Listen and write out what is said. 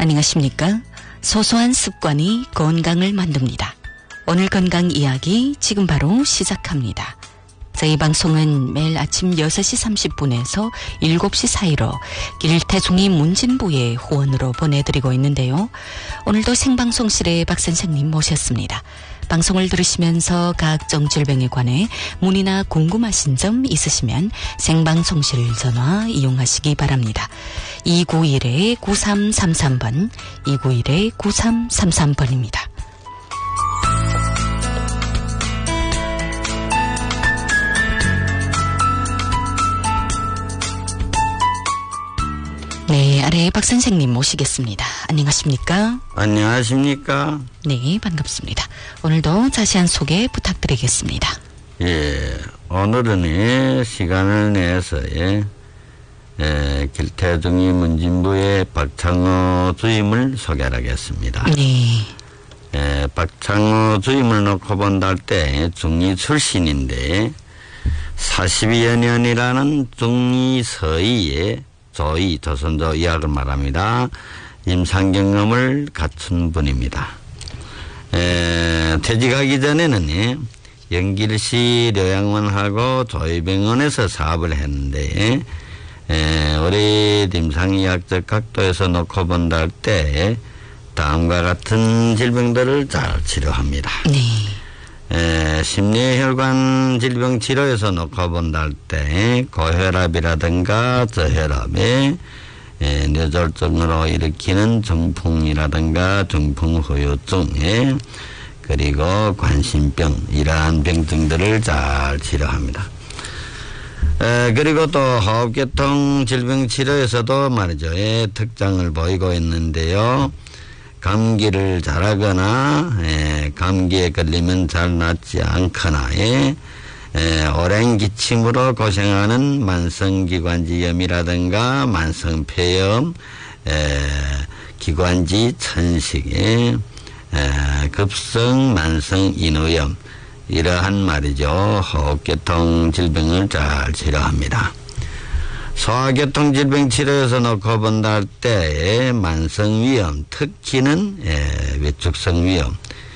안녕하십니까? 소소한 습관이 건강을 만듭니다. 오늘 건강 이야기 지금 바로 시작합니다. 저희 방송은 매일 아침 6시 30분에서 7시 사이로 길태중이 문진부의 후원으로 보내드리고 있는데요. 오늘도 생방송실에 박 선생님 모셨습니다. 방송을 들으시면서 각종 질병에 관해 문의나 궁금하신 점 있으시면 생방송실 전화 이용하시기 바랍니다. 291-9333번, 291-9333번입니다. 네, 아래 박 선생님 모시겠습니다. 안녕하십니까? 안녕하십니까? 네, 반갑습니다. 오늘도 자세한 소개 부탁드리겠습니다. 예, 오늘은 시간을 내서 길태중이 문진부의 박창호 주임을 소개하겠습니다. 네. 박창호 주임을 놓고 본다 할 때 중리 출신인데 42여 년이라는 중리 서의에 조의, 조선조 의학을 말합니다. 임상경험을 갖춘 분입니다. 퇴직하기 전에는 영길시 료양원하고 조의병원에서 사업을 했는데 올해 임상의학적 각도에서 놓고 본다 할 때 다음과 같은 질병들을 잘 치료합니다. 네. 심뇌혈관 질병 치료에서 놓고 본다 할 때 고혈압이라든가 저혈압에 뇌졸중으로 일으키는 중풍이라든가 중풍후유증에 그리고 관심병 이러한 병증들을 잘 치료합니다. 그리고 또 호흡계통 질병 치료에서도 말이죠. 특장을 보이고 있는데요. 감기를 잘하거나 감기에 걸리면 잘 낫지 않거나 오랜 기침으로 고생하는 만성기관지염이라든가 만성폐염, 기관지 천식, 급성 만성인후염 이러한 말이죠. 호흡계통 질병을 잘 치료합니다. 소화계통 질병 치료에서 놓고 본다 할 때 만성위염, 특히는 위축성 위염,